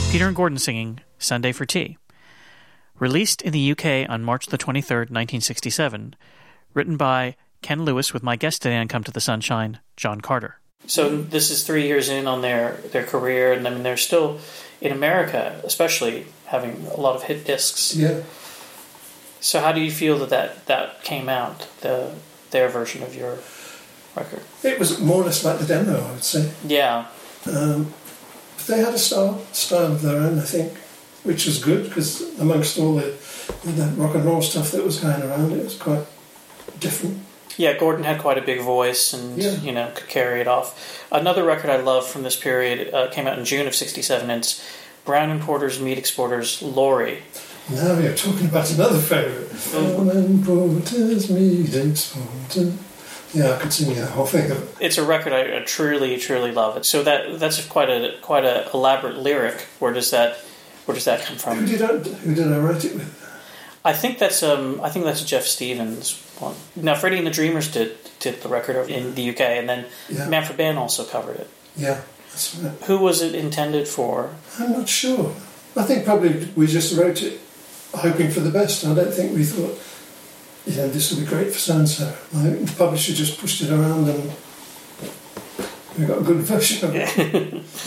Peter and Gordon singing Sunday for Tea. Released in the UK on March the 23rd, 1967. Written by Ken Lewis with my guest today on Come to the Sunshine, John Carter. So this is 3 years in on their career, and I mean they're still, in America especially, having a lot of hit discs. Yeah. So how do you feel that came out, their version of your record? It was more or less like the demo, I would say. Yeah. But they had a style of their own, I think, which was good, because amongst all the rock and roll stuff that was going around, it was quite different. Yeah, Gordon had quite a big voice and, could carry it off. Another record I love from this period came out in June of 1967. It's Brown and Porter's Meat Exporters' Lori. Now you're talking about another favourite. Brown and Porter's Meat Exporters. Yeah, I could sing you the whole thing of it. It's a record I truly, truly love. So that's quite a elaborate lyric. Where does that come from? Who did I write it with? I think that's a Jeff Stevens one. Now Freddie and the Dreamers did the record in the UK, and then Manfred Mann also covered it. Yeah, that's right. Who was it intended for? I'm not sure. I think probably we just wrote it hoping for the best. I don't think we thought, this will be great for so-and-so. I think the publisher just pushed it around and we got a good version of it.